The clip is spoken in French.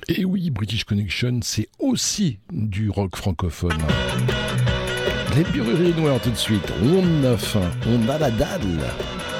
Et oui, British Connection, c'est aussi du rock francophone. Les Pururiers Noirs tout de suite, on 9, on a la dalle.